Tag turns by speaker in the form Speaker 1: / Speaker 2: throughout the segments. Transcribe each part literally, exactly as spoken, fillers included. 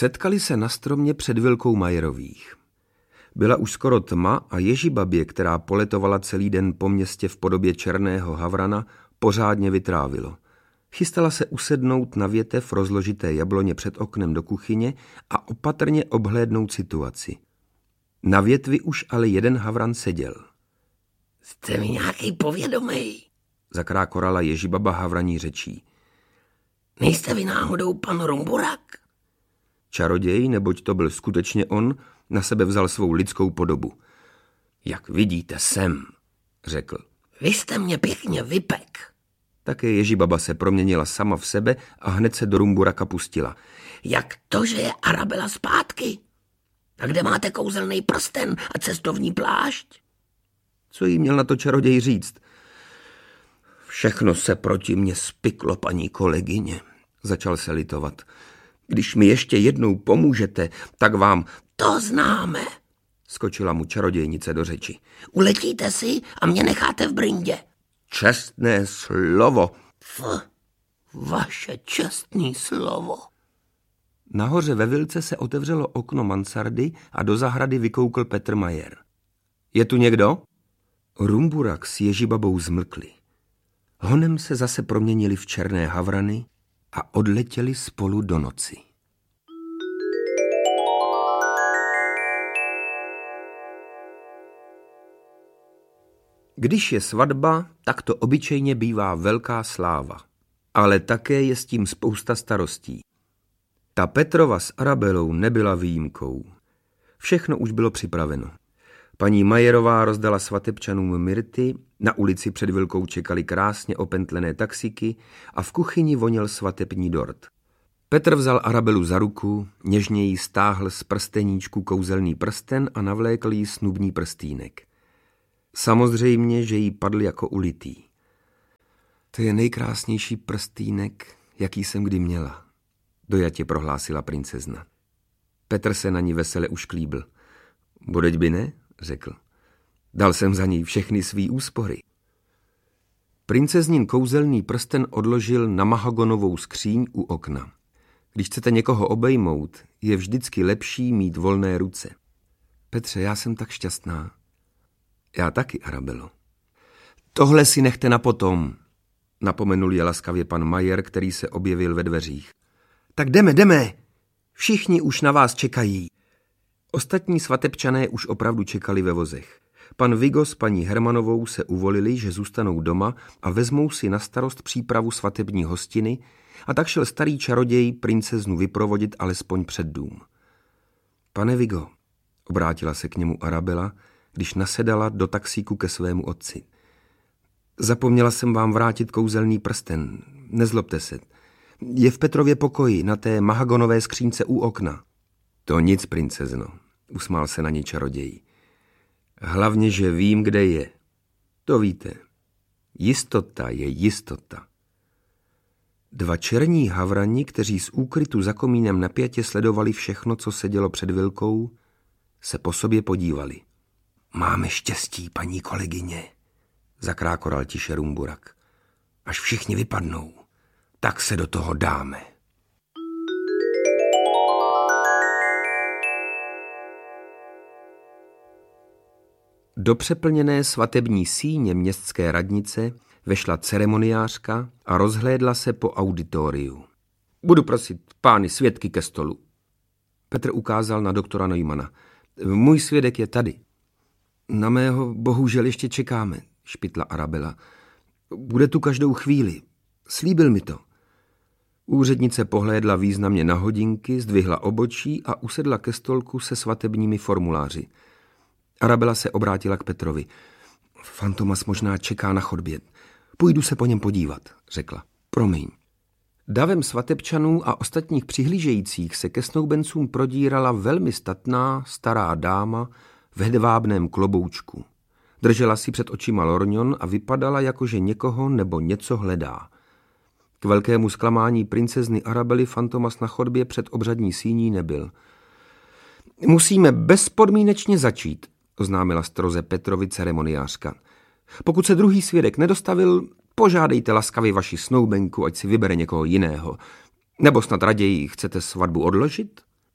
Speaker 1: Setkali se na stromě před vilkou Majerových. Byla už skoro tma a Ježibabě, která poletovala celý den po městě v podobě černého havrana, pořádně vytrávilo. Chystala se usednout na větev rozložité jabloně před oknem do kuchyně a opatrně obhlédnout situaci. Na větvi už ale jeden havran seděl.
Speaker 2: Jste mi nějaký povědomej,
Speaker 1: zakrákorala Ježibaba havraní řečí.
Speaker 2: Nejste vy náhodou pan Rumburak?
Speaker 1: Čaroděj, neboť to byl skutečně on, na sebe vzal svou lidskou podobu. Jak vidíte, jsem, řekl.
Speaker 2: Vy jste mě pěkně vypek.
Speaker 1: Také Ježibaba se proměnila sama v sebe a hned se do Rumburaka pustila.
Speaker 2: Jak to, že je Arabela zpátky? A kde máte kouzelný prsten a cestovní plášť?
Speaker 1: Co jí měl na to čaroděj říct? Všechno se proti mně spiklo, paní kolegyně, začal se litovat. Když mi ještě jednou pomůžete, tak vám...
Speaker 2: To známe,
Speaker 1: skočila mu čarodějnice do řeči.
Speaker 2: Uletíte si a mě necháte v brindě.
Speaker 1: Čestné slovo.
Speaker 2: F, vaše čestné slovo.
Speaker 1: Nahoře ve vilce se otevřelo okno mansardy a do zahrady vykoukl Petr Majer. Je tu někdo? Rumburak s Ježibabou zmlkli. Honem se zase proměnili v černé havrany a odletěli spolu do noci. Když je svatba, tak to obyčejně bývá velká sláva, ale také je s tím spousta starostí. Ta Petrova s Arabelou nebyla výjimkou. Všechno už bylo připraveno. Paní Majerová rozdala svatebčanům myrty, na ulici před vilkou čekali krásně opentlené taxiky a v kuchyni voněl svatební dort. Petr vzal Arabelu za ruku, něžně jí stáhl z prsteníčku kouzelný prsten a navlékl jí snubní prstýnek. Samozřejmě, že jí padl jako ulitý. To je nejkrásnější prstýnek, jaký jsem kdy měla, dojatě prohlásila princezna. Petr se na ní vesele ušklíbl. Bodeť by ne, řekl. Dal jsem za něj všechny svý úspory. Princeznin kouzelný prsten odložil na mahagonovou skříň u okna. Když chcete někoho obejmout, je vždycky lepší mít volné ruce. Petře, já jsem tak šťastná. Já taky, Arabelo. Tohle si nechte na potom, napomenul je laskavě pan Majer, který se objevil ve dveřích. Tak jdeme, jdeme, všichni už na vás čekají. Ostatní svatebčané už opravdu čekali ve vozech. Pan Vigo s paní Hermanovou se uvolili, že zůstanou doma a vezmou si na starost přípravu svatební hostiny, a tak šel starý čaroděj princeznu vyprovodit alespoň před dům. Pane Vigo, obrátila se k němu Arabela, když nasedala do taxíku ke svému otci. Zapomněla jsem vám vrátit kouzelný prsten, nezlobte se. Je v Petrově pokoji, na té mahagonové skřínce u okna. To nic, princezno, usmál se na ní čaroděj. Hlavně, že vím, kde je. To víte. Jistota je jistota. Dva černí havrani, kteří z úkrytu za komínem napjatě sledovali všechno, co se dělo před vilkou, se po sobě podívali. Máme štěstí, paní kolegyně, zakrákoral tiše Rumburak. Až všichni vypadnou, tak se do toho dáme. Do přeplněné svatební síně městské radnice vešla ceremoniářka a rozhlédla se po auditoriu. Budu prosit pány svědky ke stolu. Petr ukázal na doktora Neumana. Můj svědek je tady. Na mého bohužel ještě čekáme, špitla Arabela. Bude tu každou chvíli. Slíbil mi to. Úřednice pohlédla významně na hodinky, zdvihla obočí a usedla ke stolku se svatebními formuláři. Arabela se obrátila k Petrovi. Fantomas možná čeká na chodbě. Půjdu se po něm podívat, řekla. Promiň. Davem svatebčanů a ostatních přihlížejících se ke snoubencům prodírala velmi statná stará dáma v hedvábném kloboučku. Držela si před očima lorňon a vypadala, jako že někoho nebo něco hledá. K velkému zklamání princezny Arabely Fantomas na chodbě před obřadní síní nebyl. Musíme bezpodmínečně začít, oznámila stroze Petrovi ceremoniářka. Pokud se druhý svědek nedostavil, požádejte laskavě vaši snoubenku, ať si vybere někoho jiného. Nebo snad raději chcete svatbu odložit?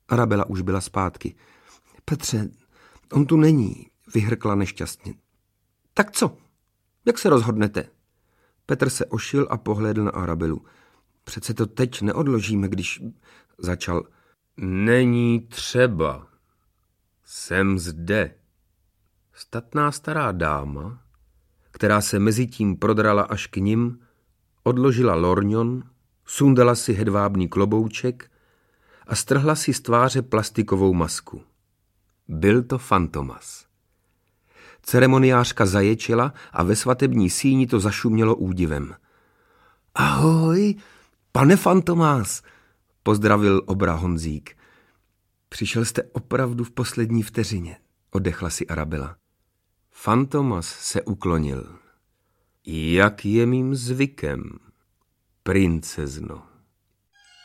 Speaker 1: Arabela už byla zpátky. Petře, on tu není, vyhrkla nešťastně. Tak co? Jak se rozhodnete? Petr se ošil a pohlédl na Arabelu. Přece to teď neodložíme, když... Začal. Není třeba. Jsem zde. Statná stará dáma, která se mezitím prodrala až k nim, odložila lorňon, sundala si hedvábný klobouček a strhla si z tváře plastikovou masku. Byl to Fantomas. Ceremoniářka zaječila a ve svatební síni to zašumělo údivem. Ahoj, pane Fantomas, pozdravil obra Honzík. Přišel jste opravdu v poslední vteřině, oddechla si Arabela. Fantomas se uklonil. Jak je mým zvykem, princezno.